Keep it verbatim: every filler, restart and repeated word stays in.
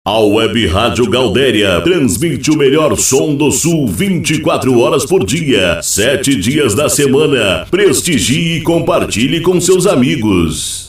A Web Rádio Galdéria transmite o melhor som do Sul vinte e quatro horas por dia, sete dias da semana. Prestigie e compartilhe com seus amigos.